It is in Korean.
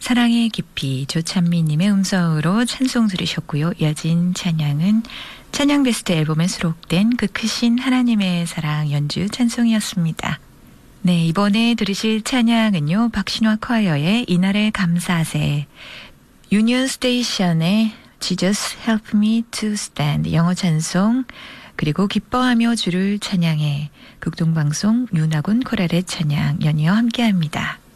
사랑의 깊이 조찬미님의 음성으로 찬송 들으셨고요. 이어진 찬양은 찬양 베스트 앨범에 수록된 그 크신 하나님의 사랑 연주 찬송이었습니다. 네, 이번에 들으실 찬양은요. 박신화 콰이어의 이날의 감사세, 유니온 스테이션의 Jesus Help Me to Stand 영어 찬송, 그리고 기뻐하며 주를 찬양해 극동방송 윤아군 코랄의 찬양 연이어 함께합니다.